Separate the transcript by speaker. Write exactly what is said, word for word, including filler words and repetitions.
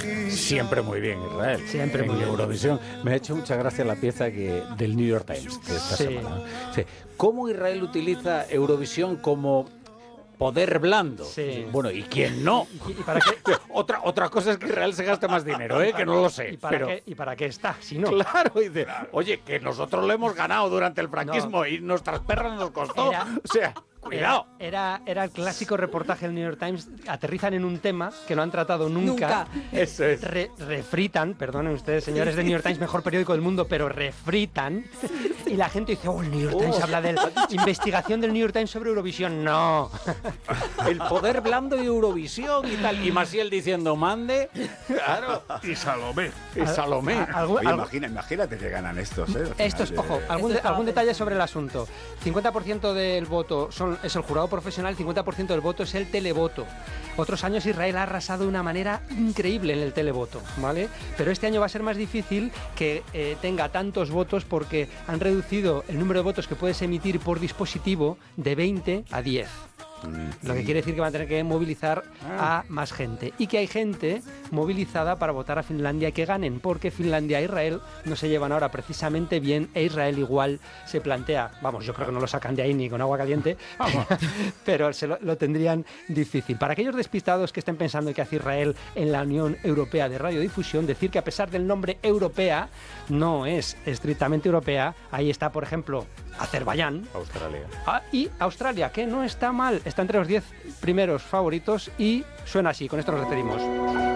Speaker 1: Siempre muy bien, Israel.
Speaker 2: Siempre muy
Speaker 1: en
Speaker 2: bien.
Speaker 1: Eurovisión. Me ha hecho mucha gracia la pieza que, del New York Times de esta
Speaker 2: Sí.
Speaker 1: semana. Sí. ¿Cómo Israel utiliza Eurovisión como poder blando?
Speaker 2: Sí.
Speaker 1: Bueno, ¿y quién no?
Speaker 2: ¿Y, y para qué?
Speaker 1: Otra, otra cosa es que Israel se gaste más dinero, ¿eh? Que no lo sé.
Speaker 2: ¿Y para,
Speaker 1: pero...
Speaker 2: qué, ¿Y para qué está? Si no.
Speaker 1: Claro, y dice, oye, que nosotros lo hemos ganado durante el franquismo
Speaker 2: No.
Speaker 1: y nuestras perras nos costó.
Speaker 2: Era-
Speaker 1: O sea, cuidado.
Speaker 2: Era, era, era el clásico reportaje del New York Times. Aterrizan en un tema que no han tratado nunca.
Speaker 3: Nunca.
Speaker 1: Eso es.
Speaker 2: Re- refritan, perdonen ustedes, señores del New York Times, mejor periódico del mundo, pero refritan. Y la gente dice, oh, el New York Times
Speaker 1: Oh.
Speaker 2: habla de la investigación del New York Times sobre Eurovisión. No.
Speaker 1: El poder blando y Eurovisión y tal. Y Maciel diciendo, mande. Claro.
Speaker 4: Y Salomé.
Speaker 1: Y Salomé.
Speaker 2: A- algún-
Speaker 5: Oye,
Speaker 2: algún-
Speaker 5: imagina, imagínate que ganan estos, ¿eh? Al final
Speaker 2: Estos,
Speaker 5: de-
Speaker 2: ojo, algún,
Speaker 3: Esto
Speaker 2: de-
Speaker 3: estaba
Speaker 2: algún detalle
Speaker 3: pensando.
Speaker 2: sobre el asunto. cincuenta por ciento del voto son, es el jurado profesional, cincuenta por ciento del voto es el televoto. Otros años Israel ha arrasado de una manera increíble en el televoto, ¿vale? Pero este año va a ser más difícil que eh, tenga tantos votos porque han reducido el número de votos que puedes emitir por dispositivo de veinte a diez. Lo que quiere decir que van a tener que movilizar a más gente. Y que hay gente movilizada para votar a Finlandia y que ganen, porque Finlandia e Israel no se llevan ahora precisamente bien, e Israel igual se plantea, vamos, yo creo que no lo sacan de ahí ni con agua caliente, pero se lo, lo tendrían difícil. Para aquellos despistados que estén pensando que hace Israel en la Unión Europea de Radiodifusión, decir que a pesar del nombre europea, no es estrictamente europea. Ahí está, por ejemplo, Azerbaiyán,
Speaker 1: Australia.
Speaker 2: Ah, y Australia, que no está mal, está entre los diez primeros favoritos y suena así, con esto nos despedimos.